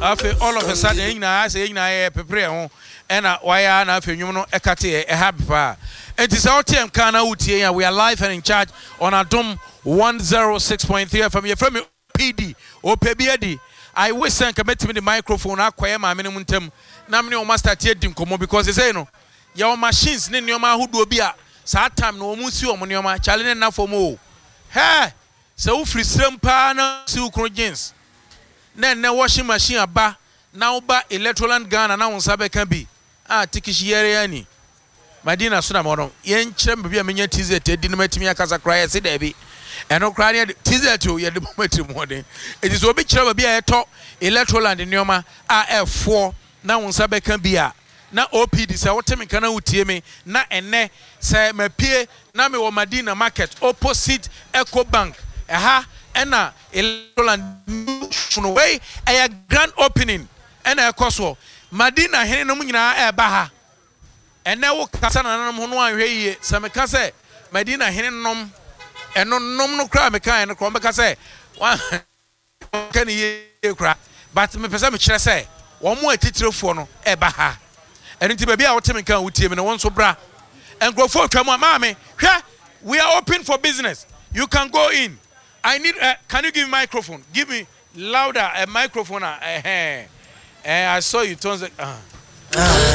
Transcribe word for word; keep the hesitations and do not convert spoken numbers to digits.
Afi all of a sudden na say na e prepare ho ena waya na afi nwum no ekate e happy pa. It is out here Kana Uti and we are live and in charge on Adom one oh six point three from your from P D or P B D. I wish I could meet me the microphone acquire my minimum term. Namni o master team komo because they say no. Your machines ni nyoma who do be a saa time no musi o nyoma challenge na for mo. Hey, so free srem pa na si ukro jeans. Na na washing machine aba na uba electroland gun na unsa be kan bi. Ah tikishi yere yani. Madina suna mono yen kyerem bia menya tz te di no matimi akasa kra se da bi eno kra ne tz to ye de matimi modern it is obi kyerem bia eto electroland nyoma a f four na wonsa be kan bia na opd se wotemi kana wutie me na enne se mapie na me wo Madina market opposite Eco Bank aha ena electroland no way a grand opening ena ekoso Madina hene no nyina e ba ha ene wo kasa na nanam ho no anhwe yie se me ka se Madina hene nom eno nom no kra me kan no kro me ka se wa kan yie kra but me pesa me kire se wo mo atitirefo no e ba ha eno ti ba bia wo teme kan wutie me no won so bra engrofo twa mo ma me hwe we are open for business you can go in I need uh, can you give me microphone give me louder a microphone uh, uh, uh, I saw you turn uh.